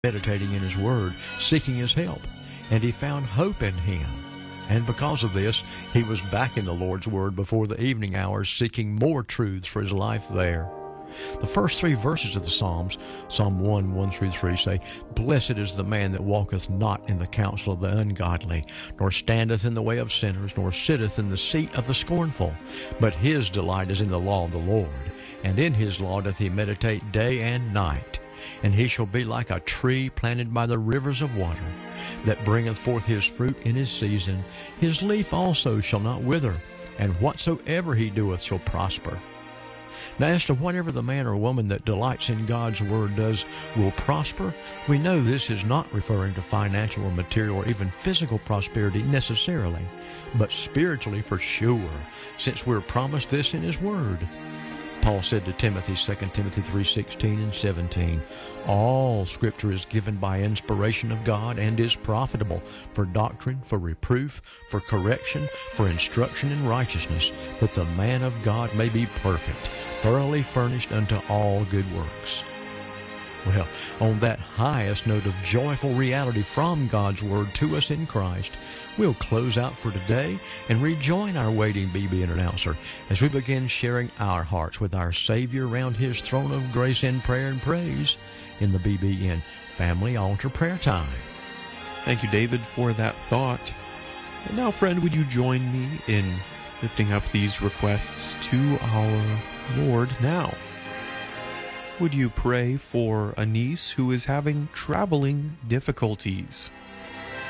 meditating in his word, seeking his help, and he found hope in him. And because of this, he was back in the Lord's word before the evening hours, seeking more truths for his life there. The first three verses of the Psalms, Psalm 1, 1 through 3, say, "Blessed is the man that walketh not in the counsel of the ungodly, nor standeth in the way of sinners, nor sitteth in the seat of the scornful. But his delight is in the law of the Lord, and in his law doth he meditate day and night. And he shall be like a tree planted by the rivers of water, that bringeth forth his fruit in his season. His leaf also shall not wither, and whatsoever he doeth shall prosper." Now, as to whatever the man or woman that delights in God's word does will prosper, we know this is not referring to financial or material or even physical prosperity necessarily, but spiritually for sure, since we're promised this in his word. Paul said to Timothy, 2 Timothy 3:16 and 17, "All Scripture is given by inspiration of God and is profitable for doctrine, for reproof, for correction, for instruction in righteousness, that the man of God may be perfect, thoroughly furnished unto all good works." Well, on that highest note of joyful reality from God's Word to us in Christ, we'll close out for today and rejoin our waiting BBN announcer as we begin sharing our hearts with our Savior around His throne of grace in prayer and praise in the BBN Family Altar Prayer Time. Thank you, David, for that thought. And now, friend, would you join me in lifting up these requests to our Lord now? Would you pray for a niece who is having traveling difficulties?